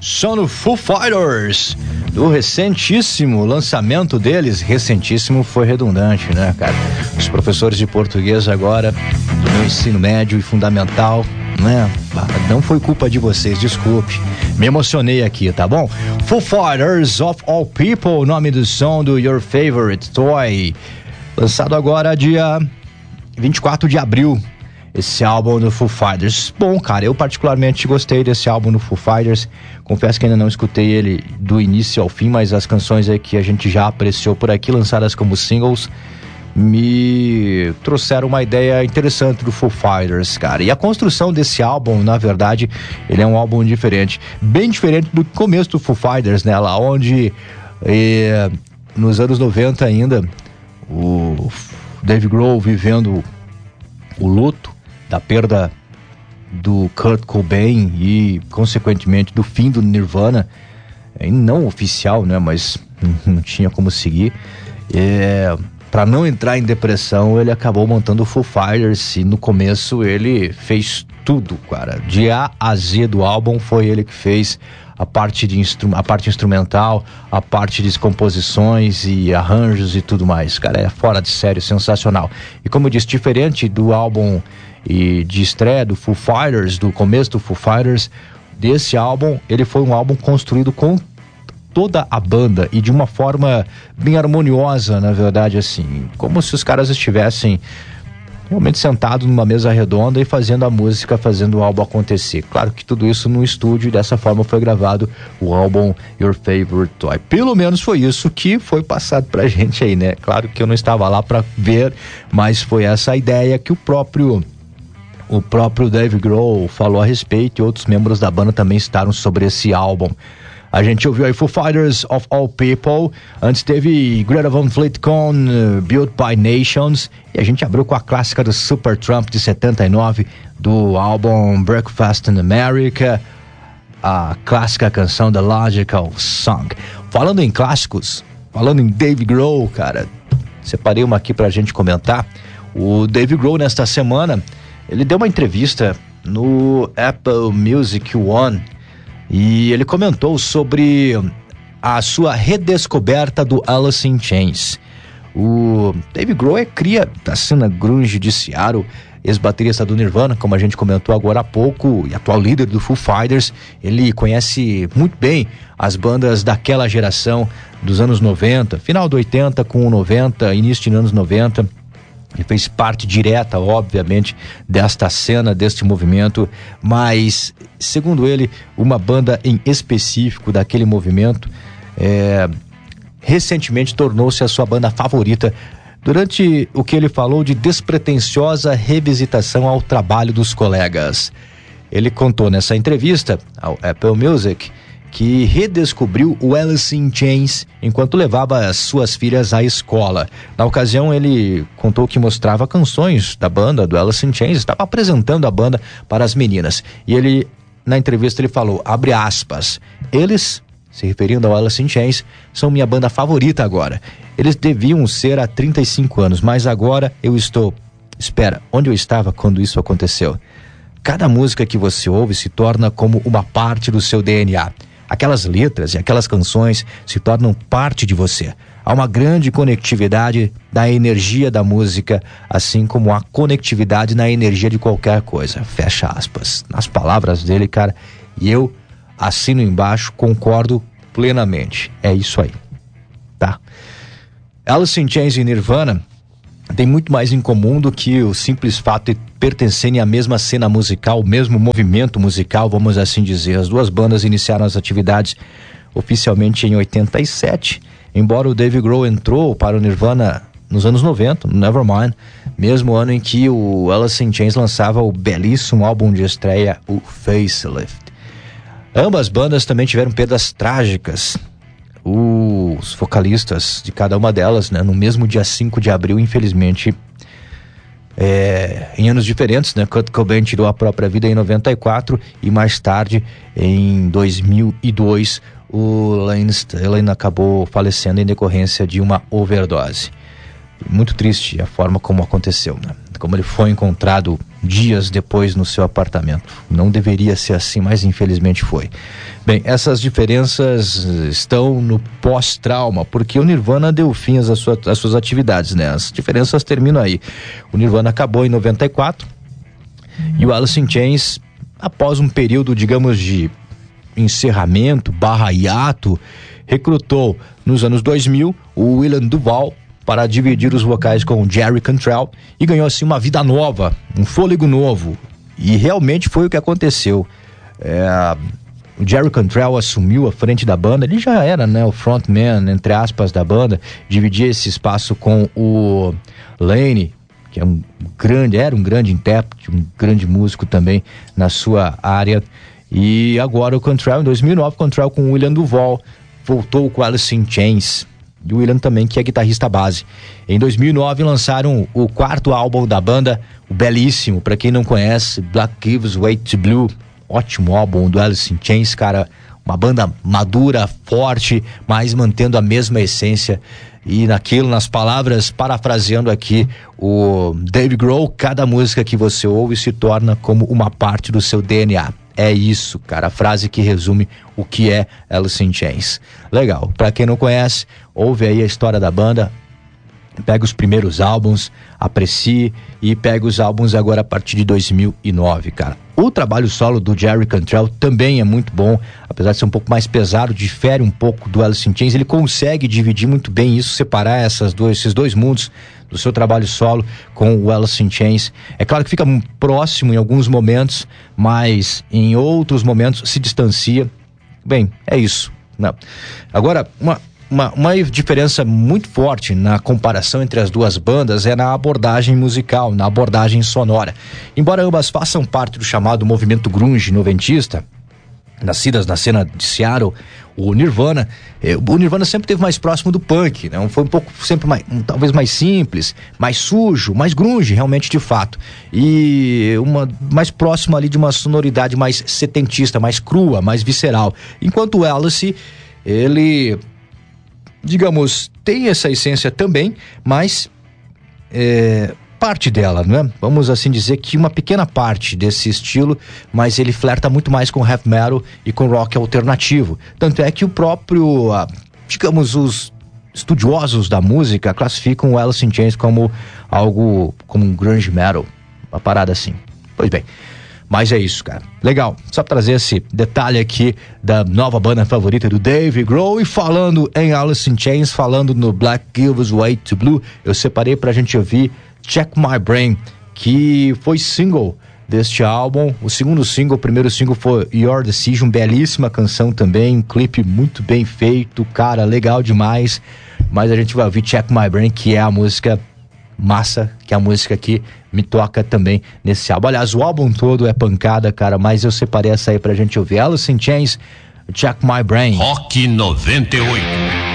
São do Foo Fighters, do recentíssimo lançamento deles. Recentíssimo foi redundante, né, cara? Os professores de português agora do meu ensino médio e fundamental, né? Não foi culpa de vocês, desculpe. Me emocionei aqui, tá bom? Foo Fighters, Of All People, nome do som do Your Favorite Toy. Lançado agora dia 24 de abril. Esse álbum do Foo Fighters. Bom, cara, eu particularmente gostei desse álbum do Foo Fighters. Confesso que ainda não escutei ele do início ao fim, mas as canções aí que a gente já apreciou por aqui, lançadas como singles, me trouxeram uma ideia interessante do Foo Fighters, cara. E a construção desse álbum, na verdade, ele é um álbum diferente. Bem diferente do começo do Foo Fighters, né? Lá onde, nos anos 90 ainda, o Dave Grohl vivendo o luto da perda do Kurt Cobain e, consequentemente, do fim do Nirvana, não oficial, né, mas não tinha como seguir. Para não entrar em depressão, ele acabou montando o Foo Fighters e no começo ele fez tudo, cara. De A a Z do álbum foi ele que fez a parte instrumental, a parte de composições e arranjos e tudo mais. Cara, é fora de série, sensacional. E como eu disse, diferente do álbum e de estreia do Foo Fighters, do começo do Foo Fighters, desse álbum, ele foi um álbum construído com toda a banda e de uma forma bem harmoniosa, na verdade, assim, como se os caras estivessem realmente sentados numa mesa redonda e fazendo a música, fazendo o álbum acontecer. Claro que tudo isso no estúdio e dessa forma foi gravado o álbum Your Favorite Toy. Pelo menos foi isso que foi passado pra gente aí, né? Claro que eu não estava lá pra ver, mas foi essa a ideia que o próprio Dave Grohl falou a respeito e outros membros da banda também citaram sobre esse álbum. A gente ouviu aí Foo Fighters, Of All People. Antes teve Greta Van Fleet com Built by Nations. E a gente abriu com a clássica do Supertramp de 79, do álbum Breakfast in America, a clássica canção The Logical Song. Falando em clássicos, falando em Dave Grohl, cara, separei uma aqui pra gente comentar. O Dave Grohl, nesta semana, ele deu uma entrevista no Apple Music One e ele comentou sobre a sua redescoberta do Alice in Chains. O Dave Grohl é cria da cena grunge de Seattle, ex-baterista do Nirvana, como a gente comentou agora há pouco, e atual líder do Foo Fighters. Ele conhece muito bem as bandas daquela geração dos anos 90, final do 80 com o 90, início de anos 90. Ele fez parte direta, obviamente, desta cena, deste movimento, mas, segundo ele, uma banda em específico daquele movimento recentemente tornou-se a sua banda favorita durante o que ele falou de despretensiosa revisitação ao trabalho dos colegas. Ele contou nessa entrevista ao Apple Music que redescobriu o Alice in Chains enquanto levava as suas filhas à escola. Na ocasião, ele contou que mostrava canções da banda, do Alice in Chains, estava apresentando a banda para as meninas. E ele, na entrevista, ele falou, abre aspas, eles, se referindo ao Alice in Chains, são minha banda favorita agora. Eles deviam ser há 35 anos, mas agora eu estou... Espera, onde eu estava quando isso aconteceu? Cada música que você ouve se torna como uma parte do seu DNA. Aquelas letras e aquelas canções se tornam parte de você. Há uma grande conectividade da energia da música, assim como há conectividade na energia de qualquer coisa. Fecha aspas. Nas palavras dele, cara, e eu assino embaixo, concordo plenamente. É isso aí, tá? Alice in Chains e Nirvana tem muito mais em comum do que o simples fato de pertencerem à mesma cena musical, o mesmo movimento musical, vamos assim dizer. As duas bandas iniciaram as atividades oficialmente em 87, embora o Dave Grohl entrou para o Nirvana nos anos 90, no Nevermind, mesmo ano em que o Alice in Chains lançava o belíssimo álbum de estreia, o Facelift. Ambas bandas também tiveram perdas trágicas. Os vocalistas de cada uma delas, né, no mesmo dia 5 de abril, infelizmente, em anos diferentes, né? Kurt Cobain tirou a própria vida em 94 e mais tarde, em 2002, o Lane Staley acabou falecendo em decorrência de uma overdose. Muito triste a forma como aconteceu, né? Como ele foi encontrado dias depois no seu apartamento. Não deveria ser assim, mas infelizmente foi. Bem, essas diferenças estão no pós-trauma, porque o Nirvana deu fim às suas atividades, né? As diferenças terminam aí. O Nirvana acabou em 94 e o Alice in Chains, após um período, digamos, de encerramento / hiato, recrutou nos anos 2000 o William DuVall para dividir os vocais com o Jerry Cantrell e ganhou assim uma vida nova, um fôlego novo. E realmente foi o que aconteceu. O Jerry Cantrell assumiu a frente da banda. Ele já era, né, o frontman, entre aspas, da banda. Dividia esse espaço com o Lane, que era um grande intérprete, um grande músico também na sua área. E agora o Cantrell, em 2009, o Cantrell com o William DuVall voltou com Alice in Chains. E o William também, que é guitarrista base. Em 2009 lançaram o 4º álbum da banda, o belíssimo, para quem não conhece, Black Gives Way to Blue. Ótimo álbum do Alice in Chains, cara. Uma banda madura, forte, mas mantendo a mesma essência. E nas palavras, parafraseando aqui o Dave Grohl, cada música que você ouve se torna como uma parte do seu DNA. É isso, cara, a frase que resume o que é Alice in Chains. Legal, pra quem não conhece, ouve aí a história da banda, pega os primeiros álbuns, aprecie e pega os álbuns agora a partir de 2009, cara. O trabalho solo do Jerry Cantrell também é muito bom, apesar de ser um pouco mais pesado, difere um pouco do Alice in Chains. Ele consegue dividir muito bem isso, separar esses dois mundos do seu trabalho solo com o Alice in Chains. É claro que fica próximo em alguns momentos, mas em outros momentos se distancia. Bem, é isso, né? Agora, uma diferença muito forte na comparação entre as duas bandas é na abordagem musical, na abordagem sonora. Embora ambas façam parte do chamado movimento grunge noventista, nascidas na cena de Seattle, o Nirvana sempre esteve mais próximo do punk, né? Foi um pouco sempre talvez mais simples, mais sujo, mais grunge realmente de fato, e mais próximo ali de uma sonoridade mais setentista, mais crua, mais visceral. Enquanto o Alice, ele, digamos, tem essa essência também, mas parte dela, né? Vamos assim dizer que uma pequena parte desse estilo, mas ele flerta muito mais com heavy metal e com rock alternativo. Tanto é que o próprio, digamos, os estudiosos da música classificam o Alice in Chains como como um grunge metal, uma parada assim. Pois bem, mas é isso, cara. Legal, só pra trazer esse detalhe aqui da nova banda favorita do Dave Grohl. E falando em Alice in Chains, falando no Black Gives Way to Blue, eu separei pra gente ouvir Check My Brain, que foi single deste álbum. O segundo single, o primeiro single foi Your Decision, belíssima canção também, um clipe muito bem feito, cara, legal demais. Mas a gente vai ouvir Check My Brain, que é a música massa, que é a música que me toca também nesse álbum. Aliás, o álbum todo é pancada, cara, mas eu separei essa aí pra gente ouvir. Alice in Chains, Check My Brain. Rock 98.